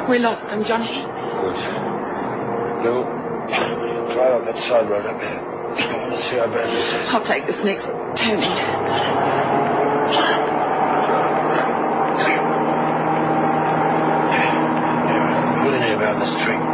We lost them, Johnny. Good. Lou, drive up that side road up here. I want to see how bad this is. I'll take this next turning. Pull in here behind this tree.